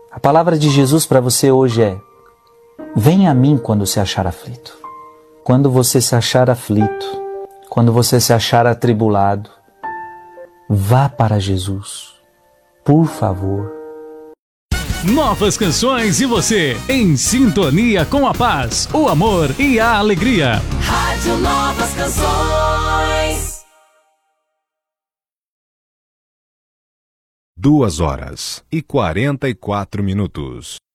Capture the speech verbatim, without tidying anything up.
A palavra de Jesus para você hoje é: venha a mim quando se achar aflito. Quando você se achar aflito, quando você se achar atribulado, vá para Jesus, por favor. Novas canções e você, em sintonia com a paz, o amor e a alegria. Rádio Novas Canções. Duas horas e quarenta e quatro minutos.